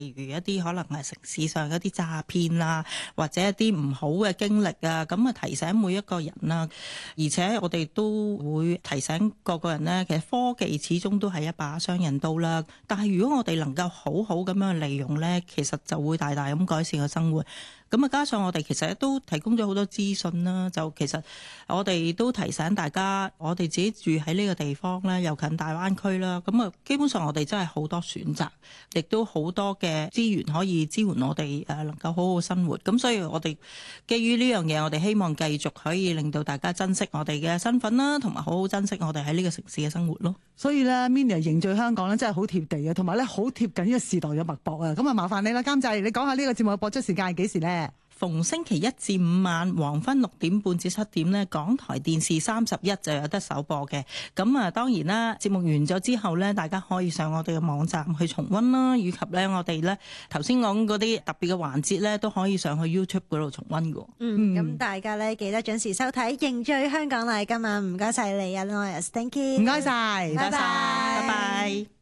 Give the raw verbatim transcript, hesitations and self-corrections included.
例如一啲可能係城市上一啲詐騙啊，或者一啲唔好嘅經歷啊，咁啊提醒每一個人啦。而且我哋都會提醒個個人呢，其實科技始終都係一把雙刃刀啦。但係如果我哋能夠好好咁樣利用呢，其實就會大大咁改善個生活。咁啊，加上我哋其實都提供咗好多資訊啦，就其實我哋都提醒大家，我哋自己住喺呢個地方咧，又近大灣區啦，咁啊，基本上我哋真係好多選擇，亦都好多嘅資源可以支援我哋誒能夠好好生活。咁所以我哋基於呢樣嘢，我哋希望繼續可以令到大家珍惜我哋嘅身份啦，同埋好好珍惜我哋喺呢個城市嘅生活咯。 所以咧 Minnie 凝聚香港咧真係好貼地嘅，同埋咧好貼緊呢個時代嘅脈搏啊！咁啊，麻煩你啦，監製，你講下呢個節目嘅播出時間係幾時呢？ 逢星期一至五晚黃昏六點半至七點呢，港台電視三十一就有得首播嘅。咁啊，當然啦，節目完咗之後呢，大家可以上我哋嘅網站去重溫啦，以及呢我哋呢頭先講嗰啲特別嘅環節呢，都可以上去 YouTube 嗰度重溫嘅。 嗯，咁大家呢記得準時收睇《凝聚香港》啦！今晚唔該晒你啊，Lois，thank you， 唔該晒， 拜拜， 拜拜。